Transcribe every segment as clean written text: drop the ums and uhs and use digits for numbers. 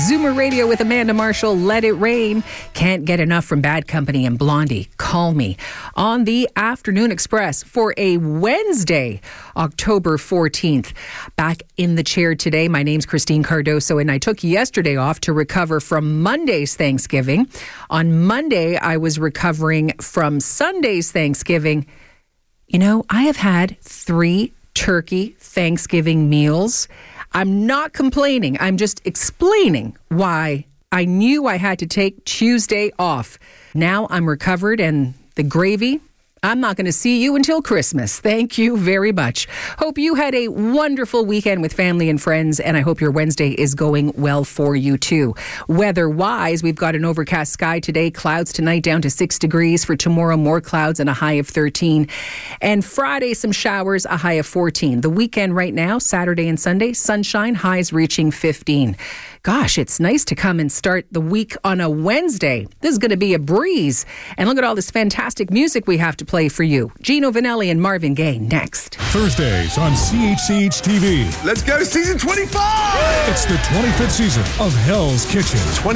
Zoomer Radio with Amanda Marshall, Let It Rain. Can't get enough from Bad Company and Blondie, Call Me. On the Afternoon Express for a Wednesday, October 14th. Back in the chair today, my name's Christine Cardoso, and I took yesterday off to recover from Monday's Thanksgiving. On Monday, I was recovering from Sunday's Thanksgiving. You know, I have had 3 turkey Thanksgiving meals. I'm not complaining. I'm just explaining why I knew I had to take Tuesday off. Now I'm recovered, and the gravy, I'm not going to see you until Christmas. Thank you very much. Hope you had a wonderful weekend with family and friends, and I hope your Wednesday is going well for you too. Weather-wise, we've got an overcast sky today. Clouds tonight down to 6 degrees. For tomorrow, more clouds and a high of 13. And Friday, some showers, a high of 14. The weekend right now, Saturday and Sunday, sunshine, highs reaching 15. Gosh, it's nice to come and start the week on a Wednesday. This is going to be a breeze. And look at all this fantastic music we have to play for you. Gino Vanelli and Marvin Gaye next. Thursdays on CHCH TV. Let's go, season 25! It's the 25th season of Hell's Kitchen.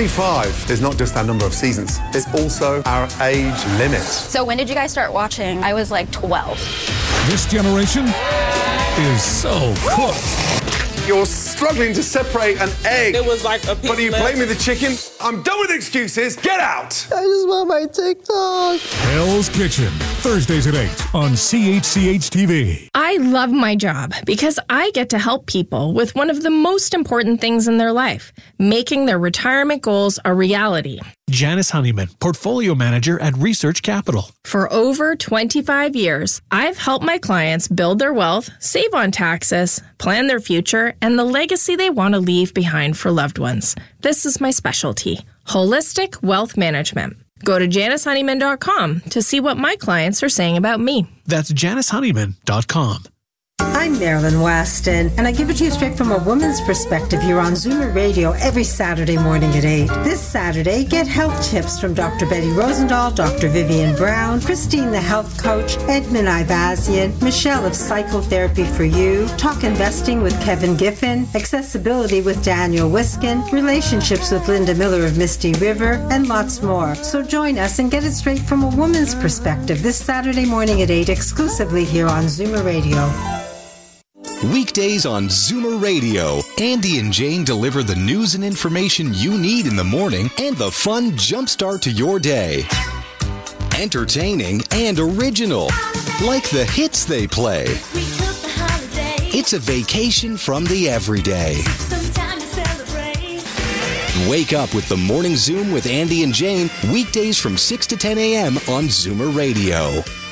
25 is not just our number of seasons, it's also our age limit. So when did you guys start watching? I was like 12. This generation is so cooked. You're struggling to separate an egg. It was like a piece But are you left. blaming the chicken? I'm done with excuses. Get out! I just want my TikTok. Hell's Kitchen. Thursdays at 8 on CHCH TV. I love my job because I get to help people with one of the most important things in their life, making their retirement goals a reality. Janice Honeyman, Portfolio Manager at Research Capital. For over 25 years, I've helped my clients build their wealth, save on taxes, plan their future, and the legacy they want to leave behind for loved ones. This is my specialty, holistic wealth management. Go to JaniceHoneyman.com to see what my clients are saying about me. That's JaniceHoneyman.com. I'm Marilyn Weston, and I give it to you straight from a woman's perspective here on Zoomer Radio every Saturday morning at 8. This Saturday, get health tips from Dr. Betty Rosendahl, Dr. Vivian Brown, Christine the Health Coach, Edmund Ivazian, Michelle of Psychotherapy for You, Talk Investing with Kevin Giffen, Accessibility with Daniel Wiskin, Relationships with Linda Miller of Misty River, and lots more. So join us and get it straight from a woman's perspective this Saturday morning at 8 exclusively here on Zoomer Radio. Weekdays on Zoomer Radio, Andy and Jane deliver the news and information you need in the morning and the fun jumpstart to your day. Entertaining and original, like the hits they play. It's a vacation from the everyday. Wake up with the Morning Zoom with Andy and Jane, weekdays from 6 to 10 a.m. on Zoomer Radio.